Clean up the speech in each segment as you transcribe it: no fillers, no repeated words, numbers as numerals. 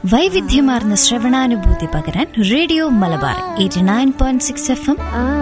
വൈവിധ്യമാർന്ന ശ്രവണാനുഭൂതി പകരാൻ radio Malabar 89.6 FM.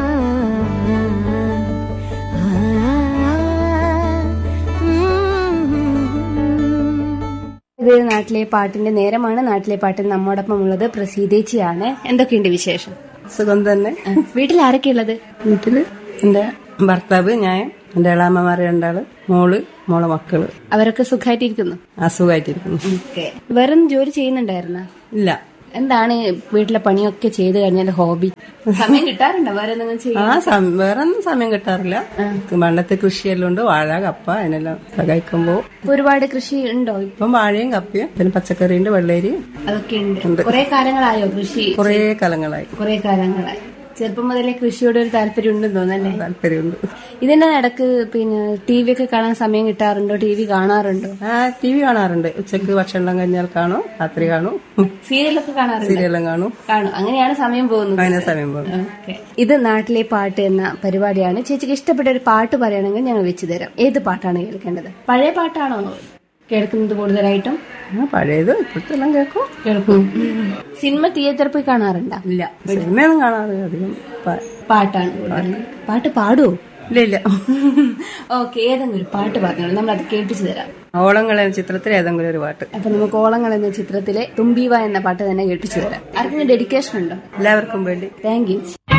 ഇത് നാട്ടിലെ പാട്ടിന്റെ നേരമാണ്. നാട്ടിലെ പാട്ടിൽ നമ്മോടൊപ്പം ഉള്ളത് പ്രസീതേച്ചിയാണ്. എന്തൊക്കെയുണ്ട് വിശേഷം? സുഖം തന്നെ. വീട്ടിൽ ആരൊക്കെയുള്ളത്? വീട്ടില് എന്റെ ഭർത്താവ്, ഞാൻ, എന്റെ ഇളാമ്മമാര് രണ്ടാള്, മോളെ മക്കള്. അവരൊക്കെ സുഖമായിട്ടിരിക്കുന്നു? അസുഖമായിട്ടിരിക്കുന്നു. വേറൊന്നും ജോലി ചെയ്യുന്നുണ്ടായിരുന്ന? ഇല്ല. എന്താണ് വീട്ടിലെ പണിയൊക്കെ ചെയ്ത് കഴിഞ്ഞാൽ ഹോബി? സമയം കിട്ടാറുണ്ടോ വേറെ എന്തെങ്കിലും ചെയ്യാൻ? വേറൊന്നും സമയം കിട്ടാറില്ല. പണ്ടത്തെ കൃഷിയെല്ലാം ഉണ്ട്, വാഴ, കപ്പ, അതിനെല്ലാം സഹായിക്കുമ്പോ. ഒരുപാട് കൃഷി ഉണ്ടോ? ഇപ്പം വാഴയും കപ്പയും പിന്നെ പച്ചക്കറിയുണ്ട്, വെള്ളരി അതൊക്കെ ഉണ്ട്. കുറെ കാലങ്ങളായോ കൃഷി? കുറെ കാലങ്ങളായി. ചെറുപ്പം മുതലേ കൃഷിയോട് ഒരു താല്പര്യം ഉണ്ടെന്ന് തോന്നല്ലേ? താല്പര്യമുണ്ട്. ഇതിന്റെ ഇടക്ക് പിന്നെ TV ഒക്കെ കാണാൻ സമയം കിട്ടാറുണ്ടോ? TV കാണാറുണ്ടോ? TV കാണാറുണ്ട്. ഉച്ചക്ക് ഭക്ഷണം കഴിഞ്ഞാൽ കാണും, രാത്രി കാണും. സീരിയലൊക്കെ കാണാറുണ്ട്? സീരിയലും കാണും. അങ്ങനെയാണ് സമയം പോകുന്നത്. അങ്ങനെ സമയം പോകും. ഇത് നാട്ടിലെ പാട്ട് എന്ന പരിപാടിയാണ്. ചേച്ചിക്ക് ഇഷ്ടപ്പെട്ട ഒരു പാട്ട് പറയുകയാണെങ്കിൽ ഞങ്ങൾ വെച്ചു തരാം. ഏത് പാട്ടാണ് കേൾക്കേണ്ടത്? പഴയ പാട്ടാണോ കേൾക്കുന്നത് കൂടുതലായിട്ടും? പഴയത് ഇപ്പോഴത്തെ എല്ലാം കേൾക്കും. സിനിമ തിയേറ്ററിൽ പോയി കാണാറുണ്ടോ? ഇല്ല, സിനിമയൊന്നും കാണാറില്ല. അധികം പാട്ടാണ്. പാട്ട് പാടുവോ? ഇല്ല. ഓക്കെ, ഏതെങ്കിലും ഒരു പാട്ട് പറഞ്ഞോളൂ, നമ്മൾ അത് കേൾപ്പിച്ചു തരാം. ഓളങ്ങൾ എന്ന ചിത്രത്തിലെ ഏതെങ്കിലും ഒരു പാട്ട്. അപ്പൊ നമുക്ക് ഓളങ്ങൾ എന്ന ചിത്രത്തിലെ തുമ്പീവ എന്ന പാട്ട് തന്നെ കേൾപ്പിച്ചു തരാം. ആർക്കെങ്കിലും ഡെഡിക്കേഷൻ ഉണ്ടോ? എല്ലാവർക്കും വേണ്ടി. Thank you.